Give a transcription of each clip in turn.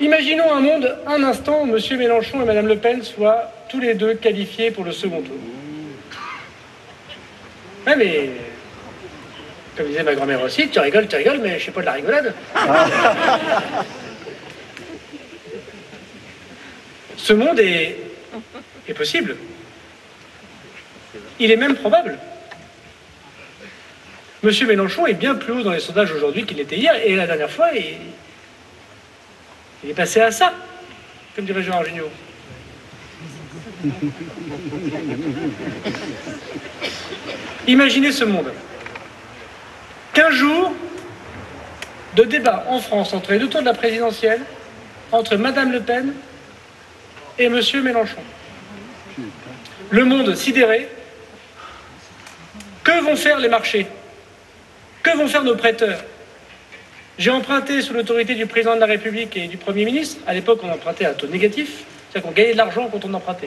Imaginons un monde, un instant, où M. Mélenchon et Mme Le Pen soient tous les deux qualifiés pour le second tour. Ouais, mais, comme disait ma grand-mère aussi, tu rigoles, mais je sais pas de la rigolade. Ce monde est possible. Il est même probable. M. Mélenchon est bien plus haut dans les sondages aujourd'hui qu'il l'était hier, et la dernière fois, il est passé à ça, comme dirait Gérard Jugnot. Imaginez ce monde. 15 jours de débat en France entre les deux tours de la présidentielle, entre Mme Le Pen et M. Mélenchon. Le monde sidéré. Que vont faire les marchés? Que vont faire nos prêteurs? J'ai emprunté sous l'autorité du président de la République et du Premier ministre. À l'époque, on empruntait à taux négatif, c'est-à-dire qu'on gagnait de l'argent quand on empruntait.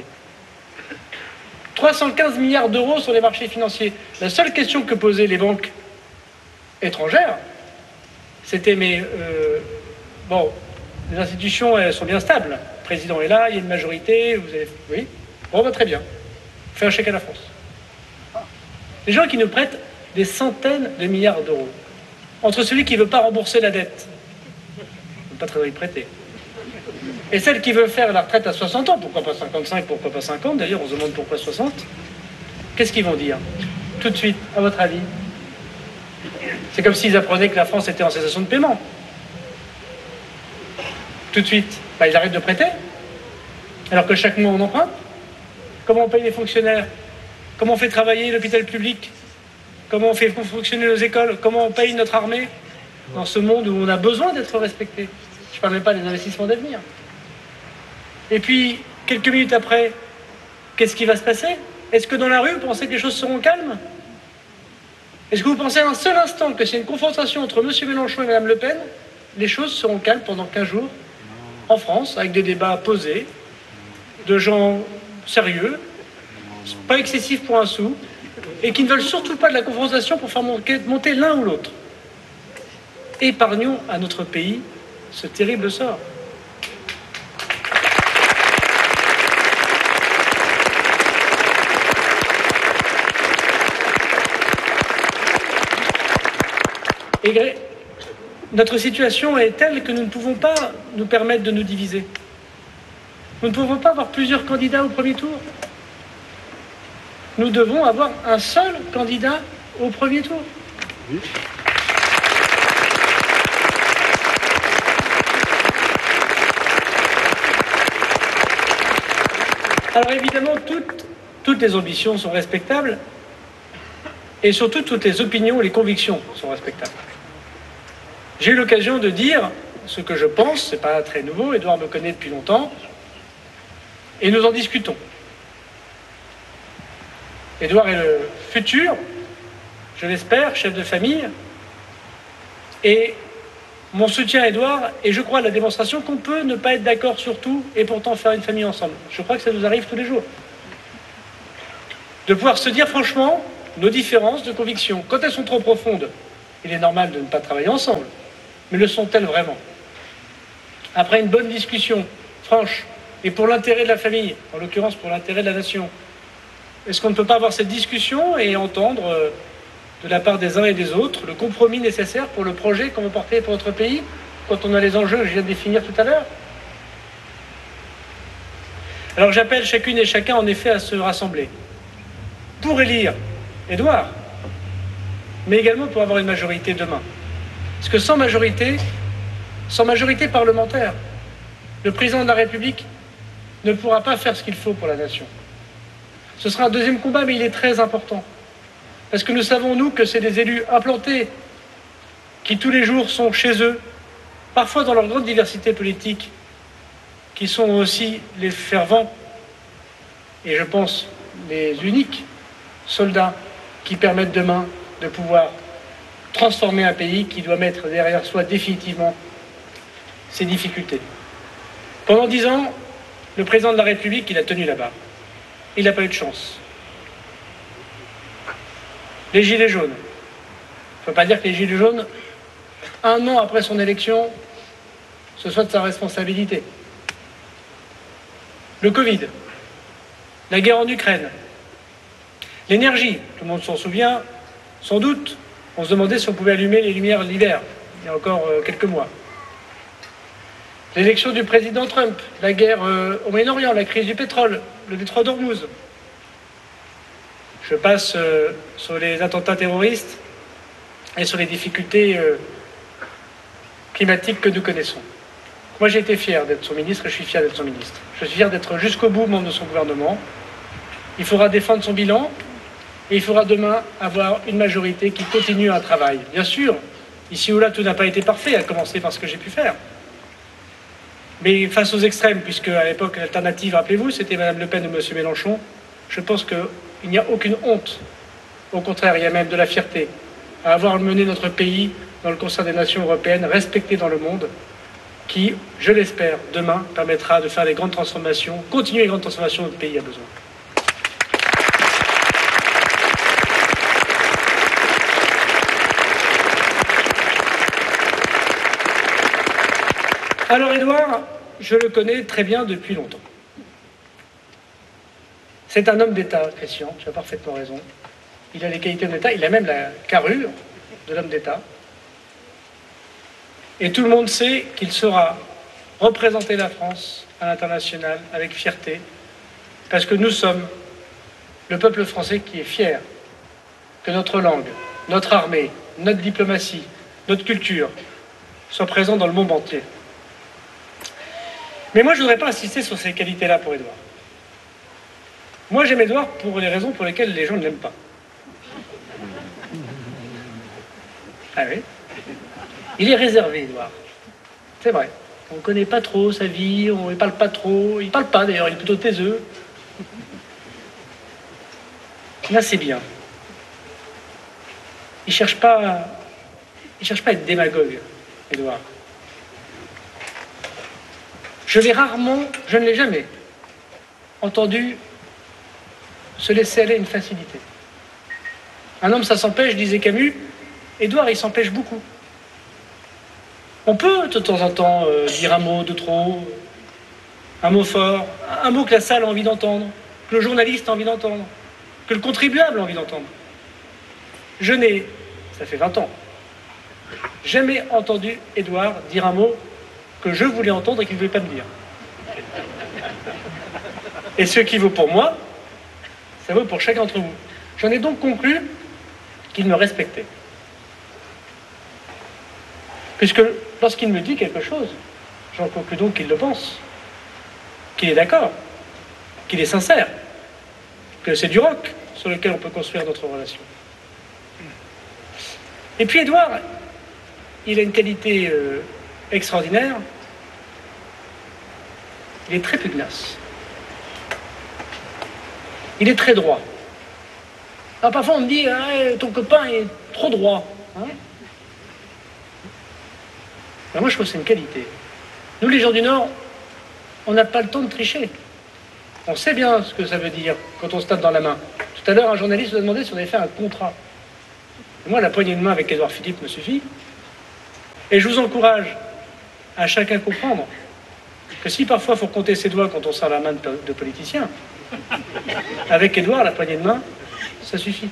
315 milliards d'euros sur les marchés financiers. La seule question que posaient les banques étrangères, c'était les institutions, elles sont bien stables. Le président est là, il y a une majorité, vous avez... Oui, bon, très bien. Fait un chèque à la France. Les gens qui nous prêtent des centaines de milliards d'euros. Entre celui qui ne veut pas rembourser la dette, on n'a pas très envie de prêter, et celle qui veut faire la retraite à 60 ans, pourquoi pas 55, pourquoi pas 50, d'ailleurs on se demande pourquoi 60, qu'est-ce qu'ils vont dire tout de suite, à votre avis? C'est comme s'ils apprenaient que la France était en cessation de paiement. Tout de suite, ils arrêtent de prêter, alors que chaque mois on emprunte. Comment on paye les fonctionnaires? Comment on fait travailler l'hôpital public? Comment on fait fonctionner nos écoles? Comment on paye notre armée dans ce monde où on a besoin d'être respecté? Je ne parle même pas des investissements d'avenir. Et puis, quelques minutes après, qu'est-ce qui va se passer? Est-ce que dans la rue, vous pensez que les choses seront calmes? Est-ce que vous pensez un seul instant que s'il y a une confrontation entre M. Mélenchon et Mme Le Pen, les choses seront calmes pendant 15 jours en France, avec des débats posés, de gens sérieux, pas excessifs pour un sou, et qui ne veulent surtout pas de la confrontation pour faire monter l'un ou l'autre? Épargnons à notre pays ce terrible sort. Et notre situation est telle que nous ne pouvons pas nous permettre de nous diviser. Nous ne pouvons pas avoir plusieurs candidats au premier tour. Nous devons avoir un seul candidat au premier tour. Oui. Alors évidemment, toutes les ambitions sont respectables, et surtout toutes les opinions et les convictions sont respectables. J'ai eu l'occasion de dire ce que je pense, c'est pas très nouveau, Édouard me connaît depuis longtemps, et nous en discutons. Édouard est le futur, je l'espère, chef de famille, et mon soutien à Édouard est, je crois, la démonstration qu'on peut ne pas être d'accord sur tout et pourtant faire une famille ensemble. Je crois que ça nous arrive tous les jours. De pouvoir se dire franchement nos différences de conviction. Quand elles sont trop profondes, il est normal de ne pas travailler ensemble. Mais le sont-elles vraiment? Après une bonne discussion, franche, et pour l'intérêt de la famille, en l'occurrence pour l'intérêt de la nation, est-ce qu'on ne peut pas avoir cette discussion et entendre de la part des uns et des autres le compromis nécessaire pour le projet qu'on veut porter pour notre pays, quand on a les enjeux que je viens de définir tout à l'heure? Alors j'appelle chacune et chacun en effet à se rassembler pour élire Édouard, mais également pour avoir une majorité demain. Parce que sans majorité parlementaire, le président de la République ne pourra pas faire ce qu'il faut pour la nation. Ce sera un deuxième combat, mais il est très important. Parce que nous savons, nous, que c'est des élus implantés qui, tous les jours, sont chez eux, parfois dans leur grande diversité politique, qui sont aussi les fervents, et je pense les uniques soldats qui permettent demain de pouvoir transformer un pays qui doit mettre derrière soi définitivement ses difficultés. Pendant 10 ans, le président de la République, il a tenu la barre. Il n'a pas eu de chance. Les Gilets jaunes. Il ne faut pas dire que les Gilets jaunes, un an après son élection, ce soit de sa responsabilité. Le Covid, la guerre en Ukraine, l'énergie, tout le monde s'en souvient, sans doute, on se demandait si on pouvait allumer les lumières l'hiver, il y a encore quelques mois. L'élection du président Trump, la guerre au Moyen-Orient, la crise du pétrole, le détroit d'Ormuz. Je passe sur les attentats terroristes et sur les difficultés climatiques que nous connaissons. Moi, j'ai été fier d'être son ministre et je suis fier d'être son ministre. Je suis fier d'être jusqu'au bout membre de son gouvernement. Il faudra défendre son bilan et il faudra demain avoir une majorité qui continue un travail. Bien sûr, ici ou là, tout n'a pas été parfait, à commencer par ce que j'ai pu faire. Mais face aux extrêmes, puisque à l'époque, l'alternative, rappelez-vous, c'était Mme Le Pen ou M. Mélenchon, je pense qu'il n'y a aucune honte. Au contraire, il y a même de la fierté à avoir mené notre pays dans le concert des nations européennes, respecté dans le monde, qui, je l'espère, demain permettra de faire les grandes transformations, continuer les grandes transformations dont notre pays a besoin. Alors Édouard, je le connais très bien depuis longtemps. C'est un homme d'État, Christian, tu as parfaitement raison. Il a les qualités d'État, il a même la carrure de l'homme d'État. Et tout le monde sait qu'il saura représenter la France à l'international avec fierté, parce que nous sommes le peuple français qui est fier que notre langue, notre armée, notre diplomatie, notre culture soient présents dans le monde entier. Mais moi, je ne voudrais pas insister sur ces qualités-là pour Édouard. Moi, j'aime Édouard pour les raisons pour lesquelles les gens ne l'aiment pas. Ah oui. Il est réservé, Édouard. C'est vrai. On ne connaît pas trop sa vie, on ne parle pas trop. Il ne parle pas, d'ailleurs, il est plutôt taiseux. Là, c'est bien. Il ne cherche pas à être démagogue, Édouard. Je ne l'ai jamais entendu se laisser aller à une facilité. Un homme, ça s'empêche, disait Camus. Édouard, il s'empêche beaucoup. On peut, de temps en temps, dire un mot de trop, un mot fort, un mot que la salle a envie d'entendre, que le journaliste a envie d'entendre, que le contribuable a envie d'entendre. Je n'ai, ça fait 20 ans, jamais entendu Édouard dire un mot que je voulais entendre et qu'il ne voulait pas me dire. Et ce qui vaut pour moi, ça vaut pour chacun d'entre vous. J'en ai donc conclu qu'il me respectait. Puisque lorsqu'il me dit quelque chose, j'en conclus donc qu'il le pense, qu'il est d'accord, qu'il est sincère, que c'est du roc sur lequel on peut construire notre relation. Et puis Édouard, il a une qualité extraordinaire, il est très pugnace. Il est très droit. Alors parfois on me dit ah, ton copain est trop droit. Hein, ben moi je trouve que c'est une qualité. Nous les gens du Nord, on n'a pas le temps de tricher. On sait bien ce que ça veut dire quand on se tape dans la main. Tout à l'heure un journaliste nous a demandé si on avait fait un contrat. Et moi la poignée de main avec Édouard Philippe me suffit. Et je vous encourage à chacun comprendre que si parfois il faut compter ses doigts quand on serre la main de politicien, avec Édouard, la poignée de main, ça suffit.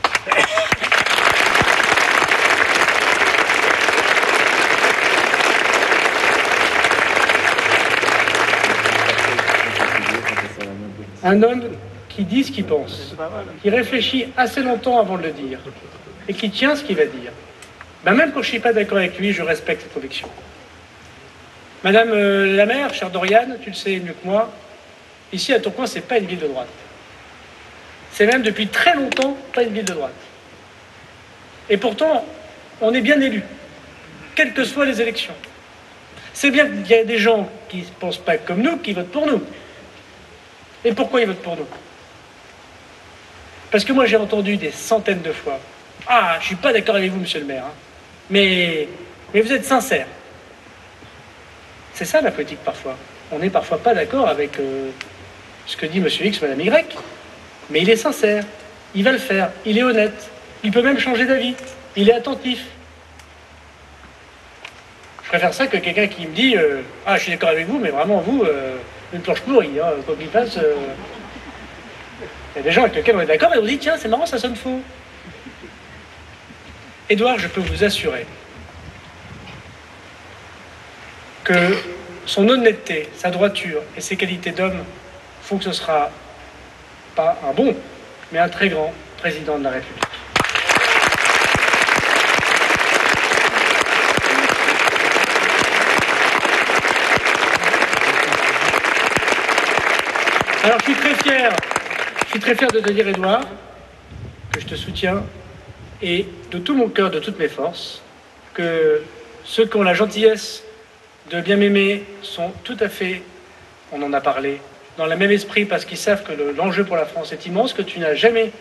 Un homme qui dit ce qu'il pense, qui réfléchit assez longtemps avant de le dire, et qui tient ce qu'il va dire. Ben même quand je ne suis pas d'accord avec lui, je respecte cette conviction. Madame la maire, chère Doriane, tu le sais mieux que moi, ici à Tourcoing, ce n'est pas une ville de droite. C'est même depuis très longtemps pas une ville de droite. Et pourtant, on est bien élus, quelles que soient les élections. C'est bien qu'il y a des gens qui ne pensent pas comme nous, qui votent pour nous. Et pourquoi ils votent pour nous? Parce que moi j'ai entendu des centaines de fois « Ah, je ne suis pas d'accord avec vous, monsieur le maire, hein, mais vous êtes sincère. » C'est ça la politique parfois. On n'est parfois pas d'accord avec ce que dit monsieur X, madame Y, mais il est sincère, il va le faire, il est honnête, il peut même changer d'avis, il est attentif. préfère ça que quelqu'un qui me dit ah, je suis d'accord avec vous, mais vraiment, vous, une planche pourrie, hein, quoi qu'il passe. Il y a des gens avec lesquels on est d'accord, mais on dit tiens, c'est marrant, ça sonne faux. Édouard, je peux vous assurer que son honnêteté, sa droiture et ses qualités d'homme font que ce sera pas un bon, mais un très grand président de la République. Alors je suis très fier de te dire, Édouard, que je te soutiens et de tout mon cœur, de toutes mes forces, que ceux qui ont la gentillesse de bien m'aimer sont tout à fait, on en a parlé, dans le même esprit parce qu'ils savent que l'enjeu pour la France est immense, que tu n'as jamais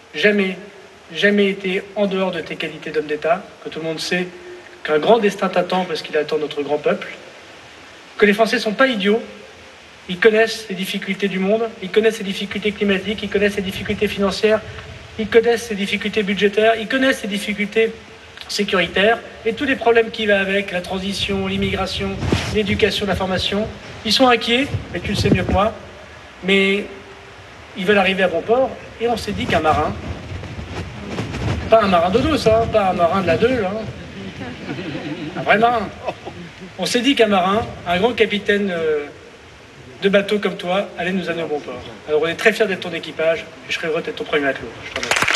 été en dehors de tes qualités d'homme d'État, que tout le monde sait qu'un grand destin t'attend parce qu'il attend notre grand peuple, que les Français ne sont pas idiots, ils connaissent les difficultés du monde, ils connaissent les difficultés climatiques, ils connaissent les difficultés financières, ils connaissent les difficultés budgétaires, ils connaissent les difficultés sécuritaires et tous les problèmes qui vont avec, la transition, l'immigration, l'éducation, la formation. Ils sont inquiets, et tu le sais mieux que moi, mais ils veulent arriver à bon port. Et on s'est dit qu'un marin, pas un marin d'eau douce, hein, pas un marin de la Deule, hein, un vrai marin. On s'est dit qu'un marin, un grand capitaine de bateau comme toi, allait nous amener au bon port. Alors on est très fiers d'être ton équipage, et je serais heureux d'être ton premier matelot. Je t'en remercie.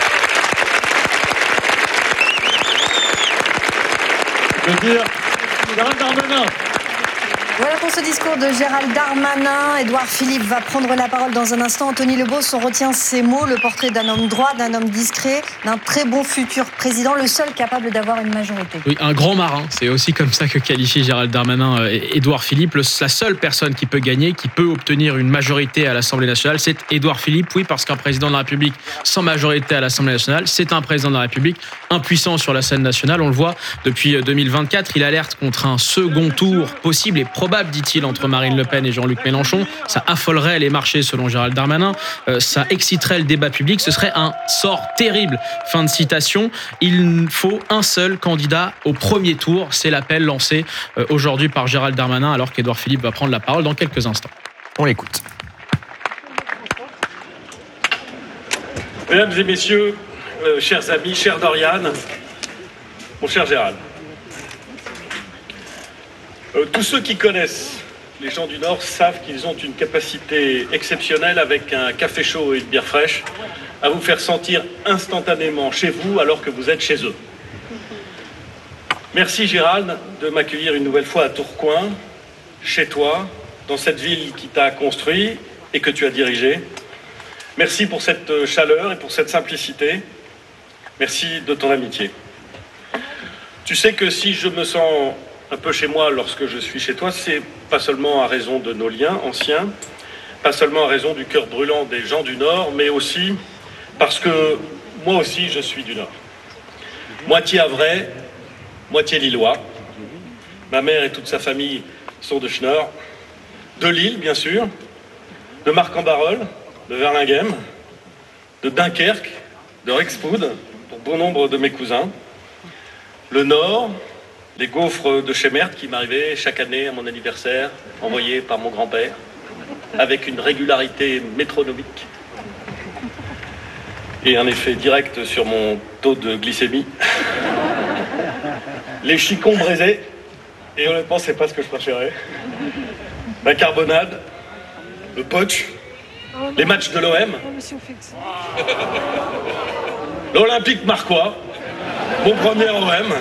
Je veux dire, Gérald Darmanin. Voilà pour ce discours de Gérald Darmanin. Édouard Philippe va prendre la parole dans un instant. Anthony Lebos, on retient ces mots, le portrait d'un homme droit, d'un homme discret, d'un très bon futur président, le seul capable d'avoir une majorité. Oui, un grand marin, c'est aussi comme ça que qualifie Gérald Darmanin Édouard Philippe. La seule personne qui peut gagner, qui peut obtenir une majorité à l'Assemblée nationale, c'est Édouard Philippe. Oui, parce qu'un président de la République sans majorité à l'Assemblée nationale, c'est un président de la République impuissant sur la scène nationale. On le voit depuis 2024, il alerte contre un second tour possible et probable, dit-il, entre Marine Le Pen et Jean-Luc Mélenchon. Ça affolerait les marchés selon Gérald Darmanin. Ça exciterait le débat public. Ce serait un sort terrible. Fin de citation. Il faut un seul candidat au premier tour. C'est l'appel lancé aujourd'hui par Gérald Darmanin alors qu'Édouard Philippe va prendre la parole dans quelques instants. On l'écoute. Mesdames et messieurs, chers amis, chère Doriane, mon cher Gérald, tous ceux qui connaissent les gens du Nord savent qu'ils ont une capacité exceptionnelle avec un café chaud et une bière fraîche à vous faire sentir instantanément chez vous alors que vous êtes chez eux. Merci Gérald de m'accueillir une nouvelle fois à Tourcoing, chez toi, dans cette ville qui t'a construit et que tu as dirigée. Merci pour cette chaleur et pour cette simplicité. Merci de ton amitié. Tu sais que si je me sens un peu chez moi lorsque je suis chez toi, c'est pas seulement à raison de nos liens anciens, pas seulement à raison du cœur brûlant des gens du Nord, mais aussi parce que moi aussi je suis du Nord. Moitié havrais, moitié lillois. Ma mère et toute sa famille sont de Schnorr, de Lille bien sûr, de Marc-en-Barœul, de Verlinghem, de Dunkerque, de Rexpoud, pour bon nombre de mes cousins. Le Nord, les gaufres de Chemert qui m'arrivaient chaque année à mon anniversaire, envoyés par mon grand-père, avec une régularité métronomique et un effet direct sur mon taux de glycémie. Les chicons braisés, et honnêtement c'est pas ce que je préférais. La carbonade, le poach, les matchs de l'OM, l'Olympique Marcois, mon premier OM,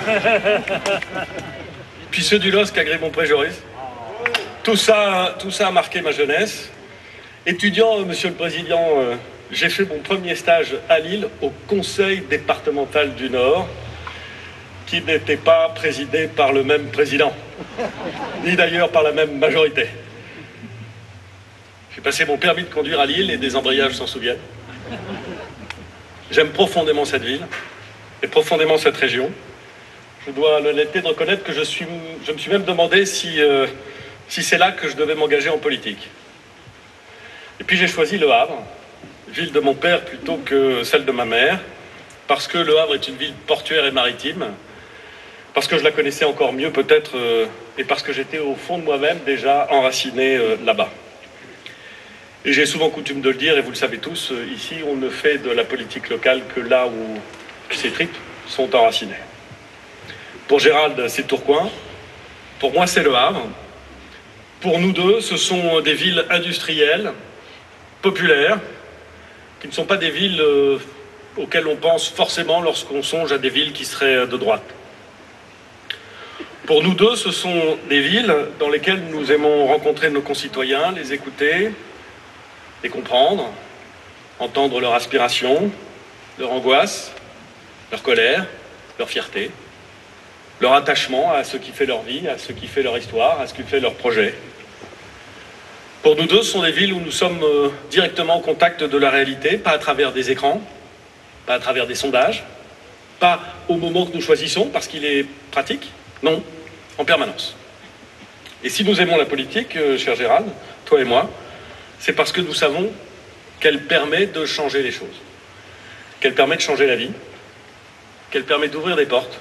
puis ceux du LOSC à Grébon-Pré-Joris. Tout ça a marqué ma jeunesse. Étudiant, monsieur le président, j'ai fait mon premier stage à Lille au Conseil départemental du Nord, qui n'était pas présidé par le même président, ni d'ailleurs par la même majorité. J'ai passé mon permis de conduire à Lille et des embrayages s'en souviennent. J'aime profondément cette ville et profondément cette région. Je dois l'honnêteté de reconnaître que je me suis même demandé si c'est là que je devais m'engager en politique. Et puis j'ai choisi Le Havre, ville de mon père plutôt que celle de ma mère, parce que Le Havre est une ville portuaire et maritime, parce que je la connaissais encore mieux peut-être, et parce que j'étais au fond de moi-même déjà enraciné là-bas. Et j'ai souvent coutume de le dire, et vous le savez tous, ici on ne fait de la politique locale que là où ses tripes sont enracinées. Pour Gérald, c'est Tourcoing. Pour moi, c'est Le Havre. Pour nous deux, ce sont des villes industrielles, populaires, qui ne sont pas des villes auxquelles on pense forcément lorsqu'on songe à des villes qui seraient de droite. Pour nous deux, ce sont des villes dans lesquelles nous aimons rencontrer nos concitoyens, les écouter, les comprendre, entendre leurs aspirations, leur angoisse, leur colère, leur fierté, leur attachement à ce qui fait leur vie, à ce qui fait leur histoire, à ce qui fait leur projet. Pour nous deux, ce sont des villes où nous sommes directement en contact de la réalité, pas à travers des écrans, pas à travers des sondages, pas au moment que nous choisissons parce qu'il est pratique, non, en permanence. Et si nous aimons la politique, cher Gérald, toi et moi, c'est parce que nous savons qu'elle permet de changer les choses, qu'elle permet de changer la vie, qu'elle permet d'ouvrir des portes,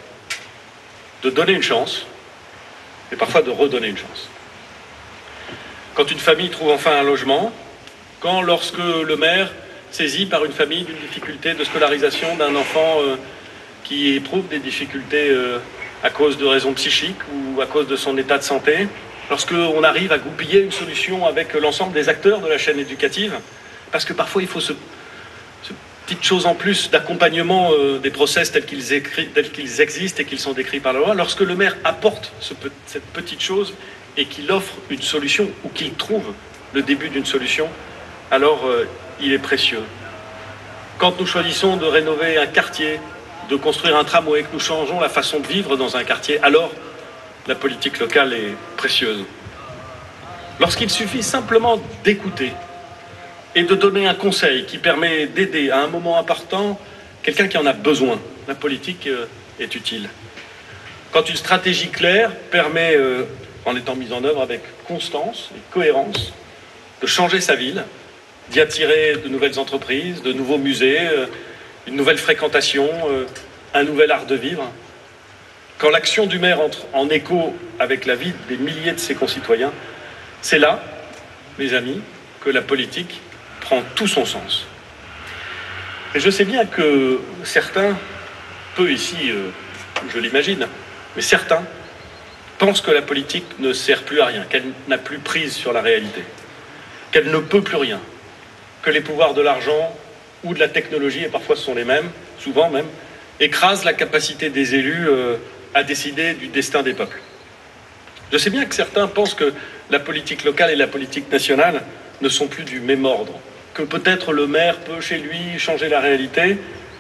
de donner une chance, et parfois de redonner une chance. Quand une famille trouve enfin un logement, lorsque le maire saisit par une famille d'une difficulté de scolarisation d'un enfant qui éprouve des difficultés à cause de raisons psychiques ou à cause de son état de santé, lorsqu'on arrive à goupiller une solution avec l'ensemble des acteurs de la chaîne éducative, parce que parfois il faut ce petite chose en plus d'accompagnement des process tels qu'ils existent et qu'ils sont décrits par la loi, lorsque le maire apporte cette petite chose et qu'il offre une solution ou qu'il trouve le début d'une solution, alors il est précieux. Quand nous choisissons de rénover un quartier, de construire un tramway, que nous changeons la façon de vivre dans un quartier, alors la politique locale est précieuse. Lorsqu'il suffit simplement d'écouter et de donner un conseil qui permet d'aider à un moment important quelqu'un qui en a besoin, la politique est utile. Quand une stratégie claire permet, en étant mise en œuvre avec constance et cohérence, de changer sa ville, d'y attirer de nouvelles entreprises, de nouveaux musées, une nouvelle fréquentation, un nouvel art de vivre. Quand l'action du maire entre en écho avec la vie des milliers de ses concitoyens, c'est là, mes amis, que la politique prend tout son sens. Et je sais bien que certains, peu ici, je l'imagine, mais certains pensent que la politique ne sert plus à rien, qu'elle n'a plus prise sur la réalité, qu'elle ne peut plus rien, que les pouvoirs de l'argent ou de la technologie, et parfois ce sont les mêmes, souvent même, écrasent la capacité des élus à décider du destin des peuples. Je sais bien que certains pensent que la politique locale et la politique nationale ne sont plus du même ordre, que peut-être le maire peut chez lui changer la réalité,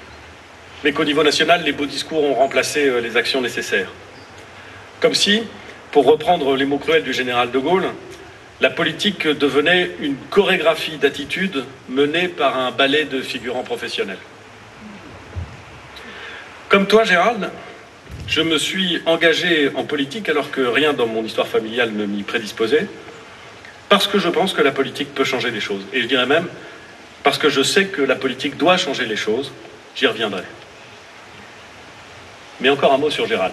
mais qu'au niveau national, les beaux discours ont remplacé les actions nécessaires. Comme si, pour reprendre les mots cruels du général de Gaulle, la politique devenait une chorégraphie d'attitudes menée par un ballet de figurants professionnels. Comme toi, Gérald, je me suis engagé en politique alors que rien dans mon histoire familiale ne m'y prédisposait, parce que je pense que la politique peut changer les choses. Et je dirais même, parce que je sais que la politique doit changer les choses, j'y reviendrai. Mais encore un mot sur Gérald.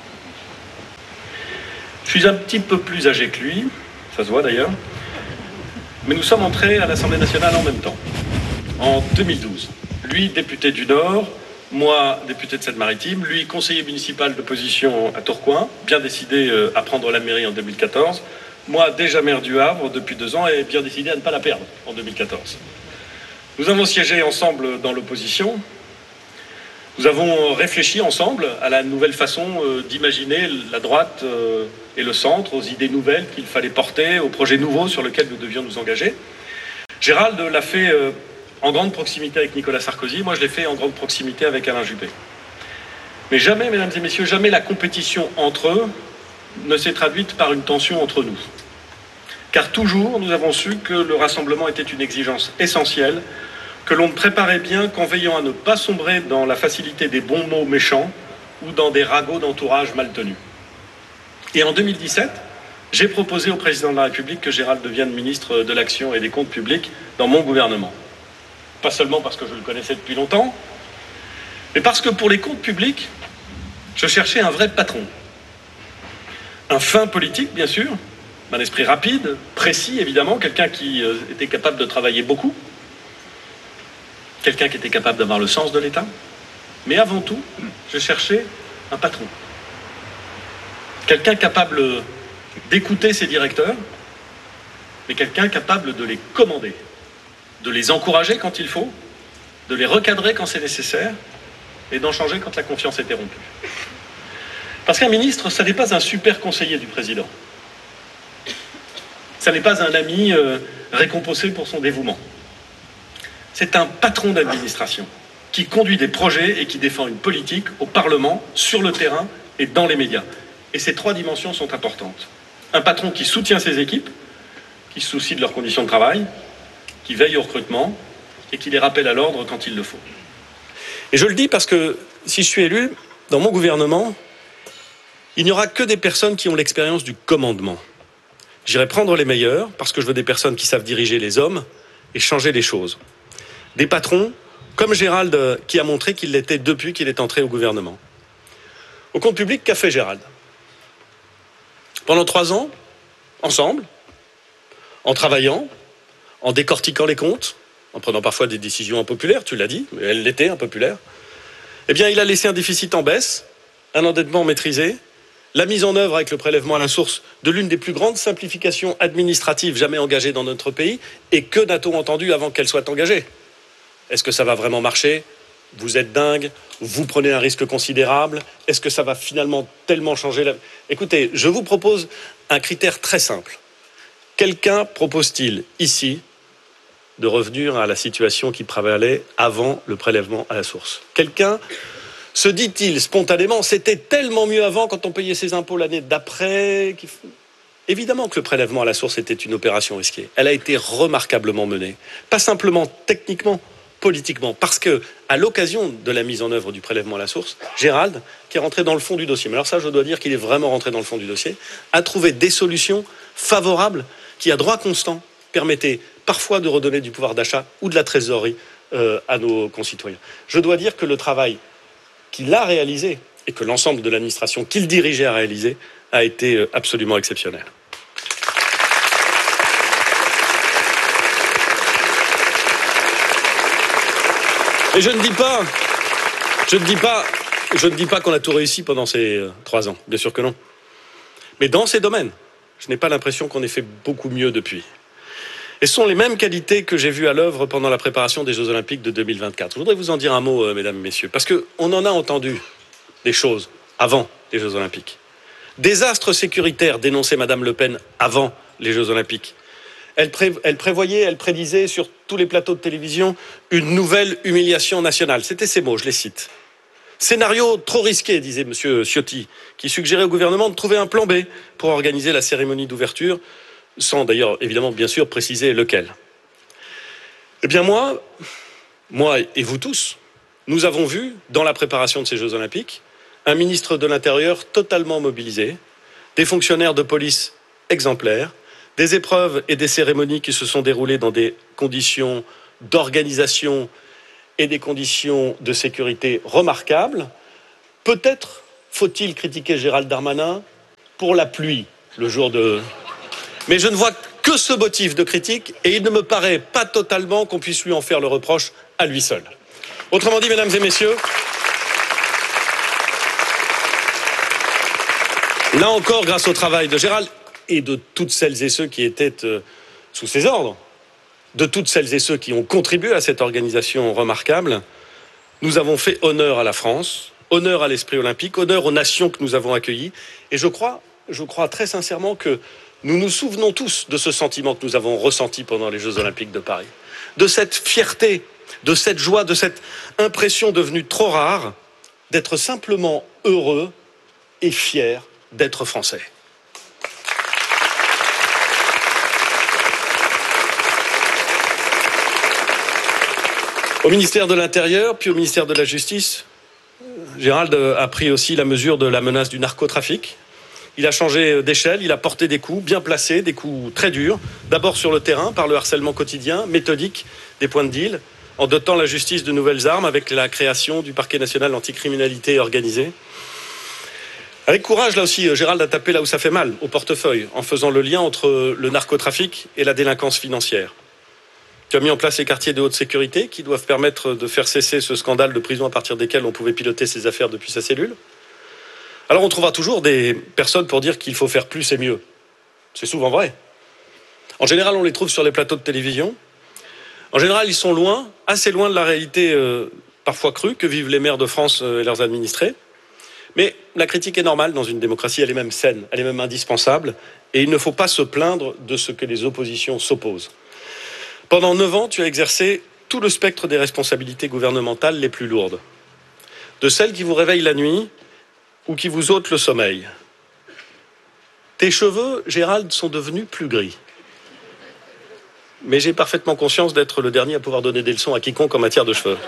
Je suis un petit peu plus âgé que lui, ça se voit d'ailleurs, mais nous sommes entrés à l'Assemblée nationale en même temps, en 2012. Lui, député du Nord, moi, député de Seine-Maritime, lui, conseiller municipal d'opposition à Tourcoing, bien décidé à prendre la mairie en 2014, moi, déjà maire du Havre depuis 2 ans et bien décidé à ne pas la perdre en 2014. Nous avons siégé ensemble dans l'opposition. Nous avons réfléchi ensemble à la nouvelle façon d'imaginer la droite et le centre, aux idées nouvelles qu'il fallait porter, aux projets nouveaux sur lesquels nous devions nous engager. Gérald l'a fait en grande proximité avec Nicolas Sarkozy, moi je l'ai fait en grande proximité avec Alain Juppé. Mais jamais, mesdames et messieurs, jamais la compétition entre eux ne s'est traduite par une tension entre nous. Car toujours, nous avons su que le rassemblement était une exigence essentielle, que l'on ne préparait bien qu'en veillant à ne pas sombrer dans la facilité des bons mots méchants ou dans des ragots d'entourage mal tenus. Et en 2017, j'ai proposé au président de la République que Gérald devienne ministre de l'Action et des Comptes publics dans mon gouvernement. Pas seulement parce que je le connaissais depuis longtemps, mais parce que pour les comptes publics, Je cherchais un vrai patron. Un fin politique, bien sûr, un esprit rapide, précis, évidemment, quelqu'un qui était capable de travailler beaucoup, quelqu'un qui était capable d'avoir le sens de l'État. Mais avant tout, je cherchais un patron. Quelqu'un capable d'écouter ses directeurs, mais quelqu'un capable de les commander, de les encourager quand il faut, de les recadrer quand c'est nécessaire, et d'en changer quand la confiance était rompue. Parce qu'un ministre, ça n'est pas un super conseiller du président. Ça n'est pas un ami récompensé pour son dévouement. C'est un patron d'administration qui conduit des projets et qui défend une politique au Parlement, sur le terrain et dans les médias. Et ces trois dimensions sont importantes. Un patron qui soutient ses équipes, qui se soucie de leurs conditions de travail, qui veille au recrutement et qui les rappelle à l'ordre quand il le faut. Et je le dis parce que si je suis élu, dans mon gouvernement, il n'y aura que des personnes qui ont l'expérience du commandement. J'irai prendre les meilleurs parce que je veux des personnes qui savent diriger les hommes et changer les choses. Des patrons comme Gérald qui a montré qu'il l'était depuis qu'il est entré au gouvernement. Au compte public, qu'a fait Gérald ? Pendant 3 ans, ensemble, en travaillant, en décortiquant les comptes, en prenant parfois des décisions impopulaires, tu l'as dit, mais elles l'étaient impopulaires, eh bien, il a laissé un déficit en baisse, un endettement maîtrisé, la mise en œuvre avec le prélèvement à la source de l'une des plus grandes simplifications administratives jamais engagées dans notre pays, et que n'a-t-on entendu avant qu'elle soit engagée ? Est-ce que ça va vraiment marcher ? Vous êtes dingue, vous prenez un risque considérable, est-ce que ça va finalement tellement changer la... Écoutez, je vous propose un critère très simple. Quelqu'un propose-t-il ici de revenir à la situation qui prévalait avant le prélèvement à la source ? Quelqu'un se dit-il spontanément, c'était tellement mieux avant quand on payait ses impôts l'année d'après Évidemment que le prélèvement à la source était une opération risquée. Elle a été remarquablement menée. Pas simplement techniquement, politiquement. Parce que, à l'occasion de la mise en œuvre du prélèvement à la source, Gérald, qui est rentré dans le fond du dossier, mais alors ça, je dois dire qu'il est vraiment rentré dans le fond du dossier, a trouvé des solutions favorables qui, à droit constant, permettaient parfois de redonner du pouvoir d'achat ou de la trésorerie à nos concitoyens. Je dois dire que le travail qu'il a réalisé et que l'ensemble de l'administration qu'il dirigeait a réalisé a été absolument exceptionnel. Et je ne dis pas qu'on a tout réussi pendant ces 3 ans, bien sûr que non. Mais dans ces domaines, je n'ai pas l'impression qu'on ait fait beaucoup mieux depuis. Et ce sont les mêmes qualités que j'ai vues à l'œuvre pendant la préparation des Jeux Olympiques de 2024. Je voudrais vous en dire un mot, mesdames et messieurs, parce qu'on en a entendu des choses avant les Jeux Olympiques. Désastre sécuritaire dénoncé Madame Le Pen avant les Jeux Olympiques. Elle prédisait sur tous les plateaux de télévision une nouvelle humiliation nationale. C'était ces mots, je les cite. Scénario trop risqué, disait M. Ciotti, qui suggérait au gouvernement de trouver un plan B pour organiser la cérémonie d'ouverture, sans d'ailleurs, évidemment, bien sûr, préciser lequel. Eh bien moi et vous tous, nous avons vu, dans la préparation de ces Jeux Olympiques, un ministre de l'Intérieur totalement mobilisé, des fonctionnaires de police exemplaires, des épreuves et des cérémonies qui se sont déroulées dans des conditions d'organisation et des conditions de sécurité remarquables. Peut-être faut-il critiquer Gérald Darmanin pour la pluie le jour de... Mais je ne vois que ce motif de critique et il ne me paraît pas totalement qu'on puisse lui en faire le reproche à lui seul. Autrement dit, mesdames et messieurs, là encore, grâce au travail de Gérald et de toutes celles et ceux qui étaient sous ses ordres, de toutes celles et ceux qui ont contribué à cette organisation remarquable, nous avons fait honneur à la France, honneur à l'esprit olympique, honneur aux nations que nous avons accueillies. Et je crois très sincèrement que nous nous souvenons tous de ce sentiment que nous avons ressenti pendant les Jeux Olympiques de Paris, de cette fierté, de cette joie, de cette impression devenue trop rare d'être simplement heureux et fier d'être français. Au ministère de l'Intérieur, puis au ministère de la Justice, Gérald a pris aussi la mesure de la menace du narcotrafic. Il a changé d'échelle, il a porté des coups bien placés, des coups très durs. D'abord sur le terrain, par le harcèlement quotidien, méthodique des points de deal, en dotant la justice de nouvelles armes avec la création du parquet national anticriminalité organisée. Avec courage, là aussi, Gérald a tapé là où ça fait mal, au portefeuille, en faisant le lien entre le narcotrafic et la délinquance financière. Tu as mis en place les quartiers de haute sécurité qui doivent permettre de faire cesser ce scandale de prison à partir desquels on pouvait piloter ses affaires depuis sa cellule. Alors on trouvera toujours des personnes pour dire qu'il faut faire plus et mieux. C'est souvent vrai. En général, on les trouve sur les plateaux de télévision. En général, ils sont loin, assez loin de la réalité parfois crue que vivent les maires de France et leurs administrés. Mais la critique est normale dans une démocratie, elle est même saine, elle est même indispensable. Et il ne faut pas se plaindre de ce que les oppositions s'opposent. Pendant 9 ans, tu as exercé tout le spectre des responsabilités gouvernementales les plus lourdes. De celles qui vous réveillent la nuit ou qui vous ôtent le sommeil. Tes cheveux, Gérald, sont devenus plus gris. Mais j'ai parfaitement conscience d'être le dernier à pouvoir donner des leçons à quiconque en matière de cheveux.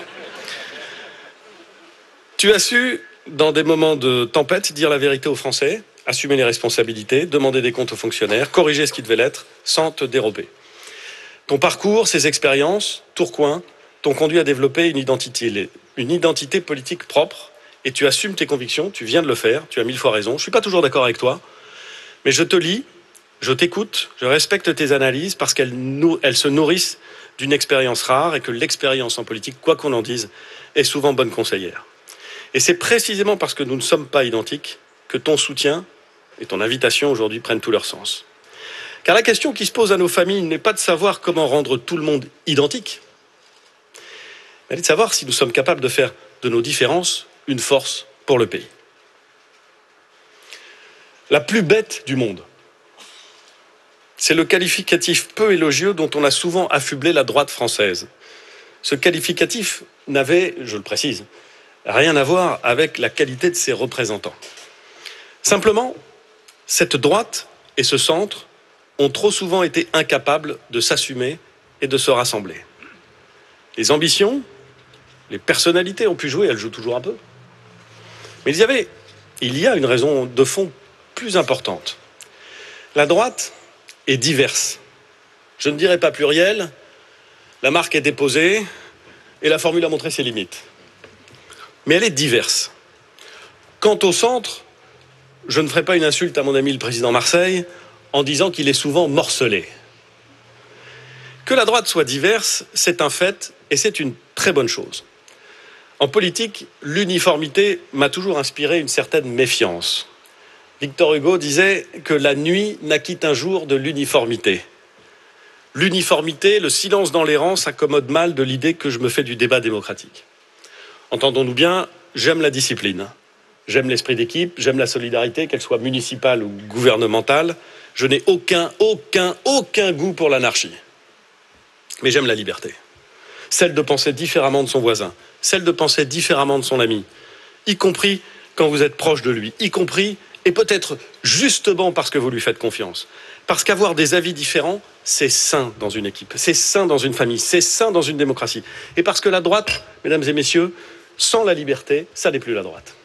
Tu as su, dans des moments de tempête, dire la vérité aux Français, assumer les responsabilités, demander des comptes aux fonctionnaires, corriger ce qui devait l'être, sans te dérober. Ton parcours, ces expériences, Tourcoing, t'ont conduit à développer une identité politique propre, et tu assumes tes convictions, tu viens de le faire, tu as 1000 fois raison. Je ne suis pas toujours d'accord avec toi, mais je te lis, je t'écoute, je respecte tes analyses parce qu'elles se nourrissent d'une expérience rare et que l'expérience en politique, quoi qu'on en dise, est souvent bonne conseillère. Et c'est précisément parce que nous ne sommes pas identiques que ton soutien et ton invitation aujourd'hui prennent tout leur sens. Car la question qui se pose à nos familles n'est pas de savoir comment rendre tout le monde identique, mais elle est de savoir si nous sommes capables de faire de nos différences une force pour le pays. La plus bête du monde, c'est le qualificatif peu élogieux dont on a souvent affublé la droite française. Ce qualificatif n'avait, je le précise, rien à voir avec la qualité de ses représentants. Simplement, cette droite et ce centre ont trop souvent été incapables de s'assumer et de se rassembler. Les ambitions, les personnalités ont pu jouer, elles jouent toujours un peu. Mais il y a une raison de fond plus importante. La droite est diverse. Je ne dirais pas plurielle, la marque est déposée et la formule a montré ses limites. Mais elle est diverse. Quant au centre, je ne ferai pas une insulte à mon ami le président Marseille en disant qu'il est souvent morcelé. Que la droite soit diverse, c'est un fait et c'est une très bonne chose. En politique, l'uniformité m'a toujours inspiré une certaine méfiance. Victor Hugo disait que la nuit naquit un jour de l'uniformité. L'uniformité, le silence dans les rangs s'accommode mal de l'idée que je me fais du débat démocratique. Entendons-nous bien, j'aime la discipline. J'aime l'esprit d'équipe, j'aime la solidarité, qu'elle soit municipale ou gouvernementale. Je n'ai aucun goût pour l'anarchie. Mais j'aime la liberté. Celle de penser différemment de son voisin, celle de penser différemment de son ami, y compris quand vous êtes proche de lui, y compris et peut-être justement parce que vous lui faites confiance. Parce qu'avoir des avis différents, c'est sain dans une équipe, c'est sain dans une famille, c'est sain dans une démocratie. Et parce que la droite, mesdames et messieurs, sans la liberté, ça n'est plus la droite.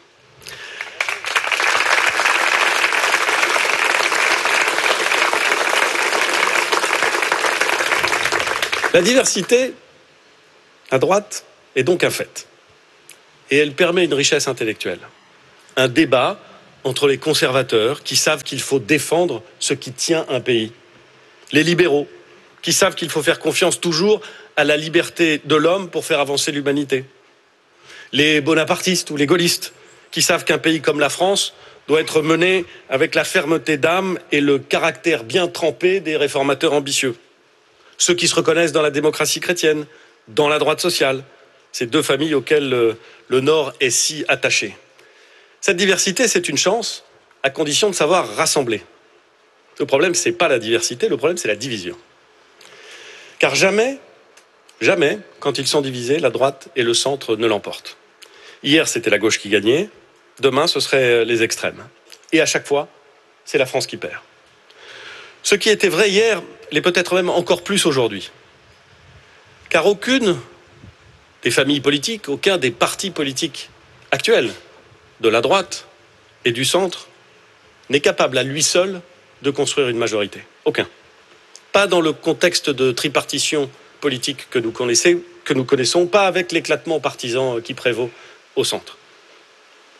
La diversité, à droite, est donc un fait. Et elle permet une richesse intellectuelle. Un débat entre les conservateurs qui savent qu'il faut défendre ce qui tient un pays. Les libéraux qui savent qu'il faut faire confiance toujours à la liberté de l'homme pour faire avancer l'humanité. Les bonapartistes ou les gaullistes qui savent qu'un pays comme la France doit être mené avec la fermeté d'âme et le caractère bien trempé des réformateurs ambitieux. Ceux qui se reconnaissent dans la démocratie chrétienne, dans la droite sociale, ces deux familles auxquelles le Nord est si attaché. Cette diversité, c'est une chance, à condition de savoir rassembler. Le problème, ce n'est pas la diversité, le problème, c'est la division. Car jamais, quand ils sont divisés, la droite et le centre ne l'emportent. Hier, c'était la gauche qui gagnait, demain, ce seraient les extrêmes. Et à chaque fois, c'est la France qui perd. Ce qui était vrai hier l'est peut-être même encore plus aujourd'hui. Car aucune des familles politiques, aucun des partis politiques actuels, de la droite et du centre, n'est capable à lui seul de construire une majorité. Aucun. Pas dans le contexte de tripartition politique que nous connaissons, pas avec l'éclatement partisan qui prévaut au centre.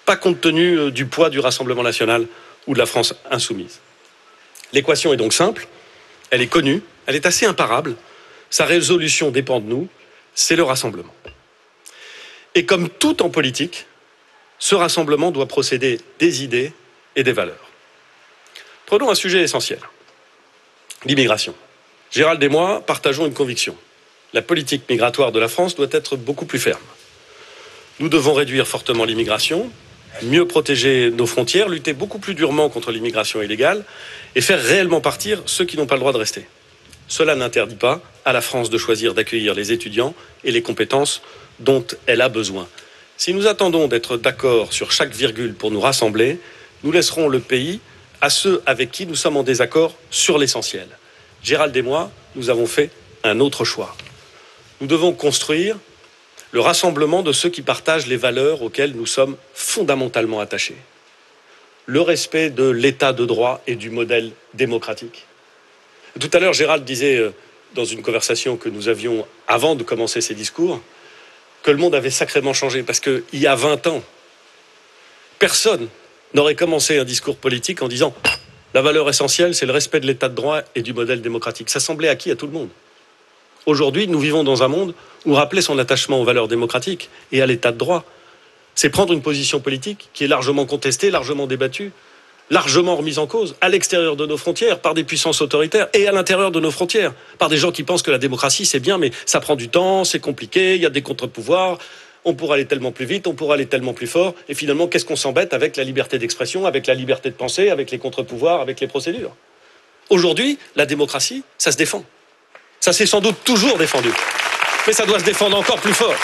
pas compte tenu du poids du Rassemblement national ou de la France insoumise. L'équation est donc simple, elle est connue, elle est assez imparable. Sa résolution dépend de nous, c'est le rassemblement. Et comme tout en politique, ce rassemblement doit procéder des idées et des valeurs. Prenons un sujet essentiel, l'immigration. Gérald et moi partageons une conviction. La politique migratoire de la France doit être beaucoup plus ferme. Nous devons réduire fortement l'immigration, mieux protéger nos frontières, lutter beaucoup plus durement contre l'immigration illégale et faire réellement partir ceux qui n'ont pas le droit de rester. Cela n'interdit pas à la France de choisir d'accueillir les étudiants et les compétences dont elle a besoin. Si nous attendons d'être d'accord sur chaque virgule pour nous rassembler, nous laisserons le pays à ceux avec qui nous sommes en désaccord sur l'essentiel. Gérald et moi, nous avons fait un autre choix. Nous devons construire le rassemblement de ceux qui partagent les valeurs auxquelles nous sommes fondamentalement attachés. Le respect de l'état de droit et du modèle démocratique. Tout à l'heure, Gérald disait, dans une conversation que nous avions avant de commencer ces discours, que le monde avait sacrément changé, parce qu'il y a 20 ans, personne n'aurait commencé un discours politique en disant « la valeur essentielle, c'est le respect de l'état de droit et du modèle démocratique ». Ça semblait acquis à tout le monde. Aujourd'hui, nous vivons dans un monde où rappeler son attachement aux valeurs démocratiques et à l'état de droit, c'est prendre une position politique qui est largement contestée, largement débattue, largement remise en cause, à l'extérieur de nos frontières, par des puissances autoritaires, et à l'intérieur de nos frontières, par des gens qui pensent que la démocratie, c'est bien, mais ça prend du temps, c'est compliqué, il y a des contre-pouvoirs, on pourra aller tellement plus vite, on pourra aller tellement plus fort, et finalement, qu'est-ce qu'on s'embête avec la liberté d'expression, avec la liberté de penser, avec les contre-pouvoirs, avec les procédures? Aujourd'hui, la démocratie, ça se défend. Ça s'est sans doute toujours défendu, mais ça doit se défendre encore plus fort.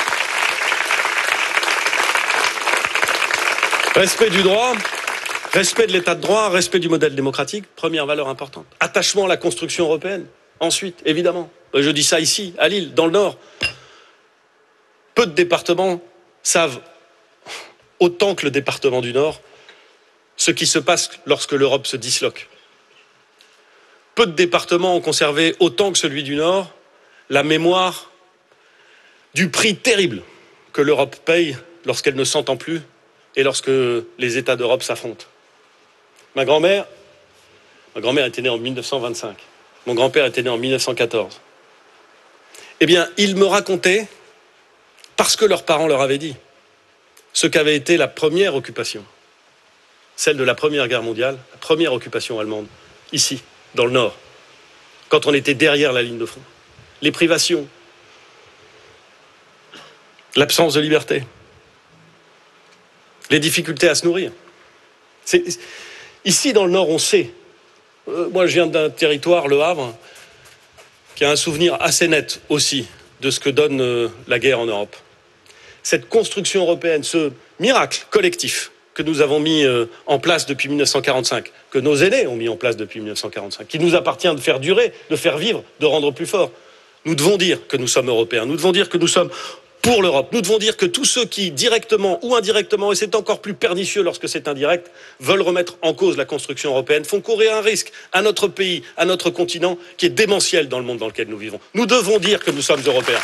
Respect du droit, respect de l'état de droit, respect du modèle démocratique, première valeur importante. Attachement à la construction européenne, ensuite, évidemment. Je dis ça ici, à Lille, dans le Nord. Peu de départements savent, autant que le département du Nord, ce qui se passe lorsque l'Europe se disloque. Peu de départements ont conservé, autant que celui du Nord, la mémoire du prix terrible que l'Europe paye lorsqu'elle ne s'entend plus et lorsque les États d'Europe s'affrontent. Ma grand-mère était née en 1925. Mon grand-père était né en 1914. Eh bien, ils me racontaient, parce que leurs parents leur avaient dit, ce qu'avait été la première occupation, celle de la Première Guerre mondiale, la première occupation allemande, ici, dans le Nord, quand on était derrière la ligne de front. Les privations, l'absence de liberté, les difficultés à se nourrir. Ici, dans le Nord, on sait. Moi, je viens d'un territoire, Le Havre, qui a un souvenir assez net aussi de ce que donne la guerre en Europe. Cette construction européenne, ce miracle collectif que nous avons mis en place depuis 1945, que nos aînés ont mis en place depuis 1945, qui nous appartient de faire durer, de faire vivre, de rendre plus fort. Nous devons dire que nous sommes européens, nous devons dire que nous sommes pour l'Europe. Nous devons dire que tous ceux qui, directement ou indirectement, et c'est encore plus pernicieux lorsque c'est indirect, veulent remettre en cause la construction européenne, font courir un risque à notre pays, à notre continent, qui est démentiel dans le monde dans lequel nous vivons. Nous devons dire que nous sommes européens.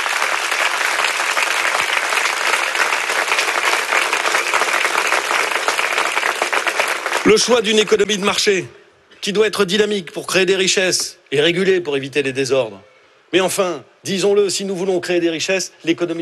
Le choix d'une économie de marché qui doit être dynamique pour créer des richesses et régulée pour éviter les désordres. Mais enfin, disons-le, si nous voulons créer des richesses, l'économie